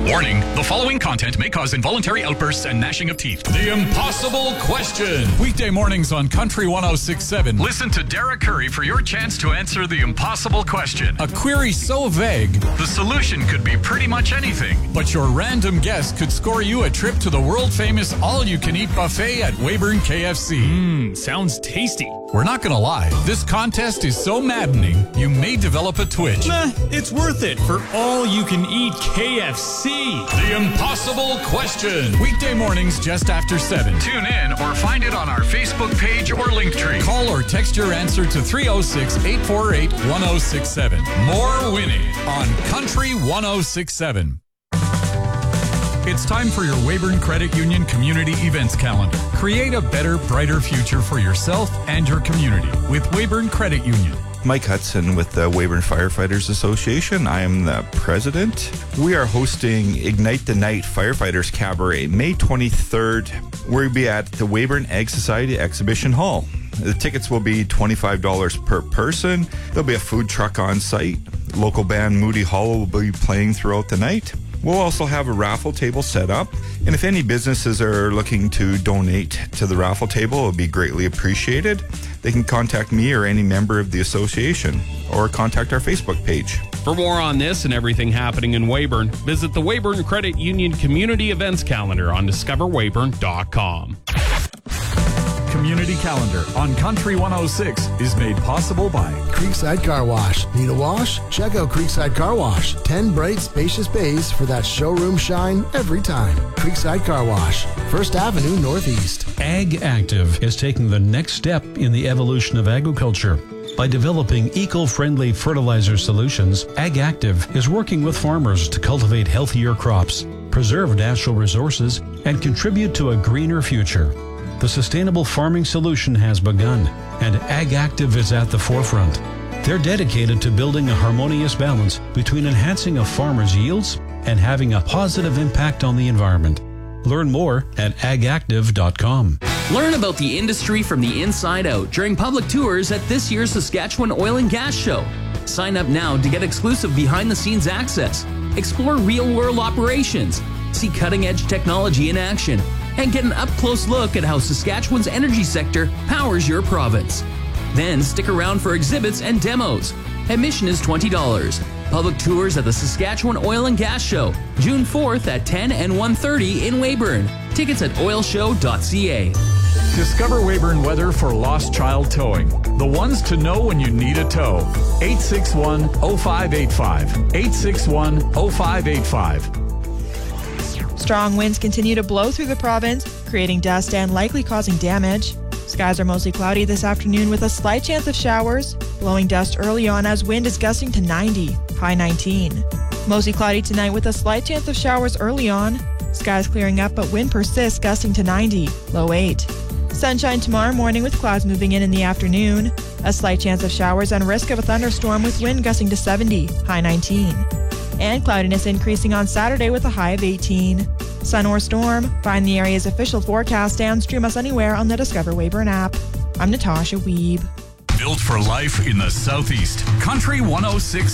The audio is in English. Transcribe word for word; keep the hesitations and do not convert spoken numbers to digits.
Warning, the following content may cause involuntary outbursts and gnashing of teeth. The Impossible Question. Weekday mornings on Country one oh six point seven. Listen to Derek Curry for your chance to answer the impossible question. A query so vague, the solution could be pretty much anything. But your random guess could score you a trip to the world-famous all-you-can-eat buffet at Weyburn K F C. Mmm, sounds tasty. We're not gonna lie, this contest is so maddening, you may develop a twitch. Meh, it's worth it for all-you-can-eat K F C. The Impossible Question. Weekday mornings just after seven. Tune in or find it on our Facebook page or Linktree. Call or text your answer to three oh six, eight four eight, one oh six seven. More winning on Country one oh six point seven. It's time for your Weyburn Credit Union Community Events Calendar. Create a better, brighter future for yourself and your community with Weyburn Credit Union. Mike Hudson with the Weyburn Firefighters Association. I am the president. We are hosting Ignite the Night Firefighters Cabaret May twenty-third. We'll be at the Weyburn Ag Society Exhibition Hall. The tickets will be twenty-five dollars per person. There'll be a food truck on site. Local band Moody Hollow will be playing throughout the night. We'll also have a raffle table set up, and if any businesses are looking to donate to the raffle table, it would be greatly appreciated. They can contact me or any member of the association, or contact our Facebook page. For more on this and everything happening in Weyburn, visit the Weyburn Credit Union Community Events Calendar on discover weyburn dot com. Community Calendar on Country one oh six is made possible by Creekside Car Wash. Need a wash? Check out Creekside Car Wash. Ten bright, spacious bays for that showroom shine every time. Creekside Car Wash, First Avenue Northeast. Ag Active is taking the next step in the evolution of agriculture. By developing eco-friendly fertilizer solutions, Ag Active is working with farmers to cultivate healthier crops, preserve natural resources, and contribute to a greener future. The sustainable farming solution has begun, and Ag Active is at the forefront. They're dedicated to building a harmonious balance between enhancing a farmer's yields and having a positive impact on the environment. Learn more at ag active dot com. Learn about the industry from the inside out during public tours at this year's Saskatchewan Oil and Gas Show. Sign up now to get exclusive behind-the-scenes access, explore real-world operations, see cutting-edge technology in action, and get an up-close look at how Saskatchewan's energy sector powers your province. Then stick around for exhibits and demos. Admission is twenty dollars. Public tours at the Saskatchewan Oil and Gas Show, June fourth at ten and one thirty in Weyburn. Tickets at oil show dot c a. Discover Weyburn weather for lost child towing. The ones to know when you need a tow. eight six one, oh five eight five. eight six one, oh five eight five. Strong winds continue to blow through the province, creating dust and likely causing damage. Skies are mostly cloudy this afternoon with a slight chance of showers, blowing dust early on as wind is gusting to ninety, high nineteen. Mostly cloudy tonight with a slight chance of showers early on. Skies clearing up but wind persists, gusting to ninety, low eight. Sunshine tomorrow morning with clouds moving in in the afternoon. A slight chance of showers and risk of a thunderstorm with wind gusting to seventy, high nineteen. And cloudiness increasing on Saturday with a high of eighteen. Sun or storm, find the area's official forecast and stream us anywhere on the Discover Weyburn app. I'm Natasha Weeb. Built for life in the Southeast. Country one oh six